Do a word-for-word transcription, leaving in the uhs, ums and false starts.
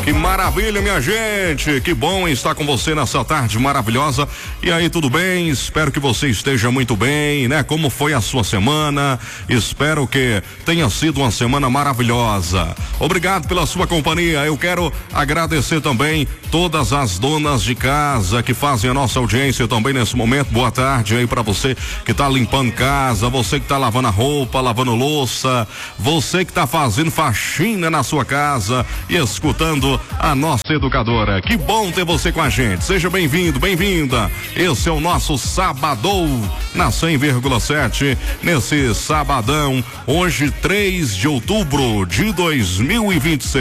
Que maravilha, minha gente, que bom estar com você nessa tarde maravilhosa. E aí, tudo bem? Espero que você esteja muito bem, né? Como foi a sua semana? Espero que tenha sido uma semana maravilhosa. Obrigado pela sua companhia. Eu quero agradecer também todas as donas de casa que fazem a nossa audiência também nesse momento. Boa tarde aí pra você que tá limpando casa, você que tá lavando a roupa, lavando louça, você que tá fazendo faxina na sua casa e escutando a nossa educadora. Que bom ter você com a gente. Seja bem-vindo, bem-vinda. Esse é o nosso Sabadão na cem vírgula sete, nesse sabadão, hoje três de outubro de dois mil e vinte e seis.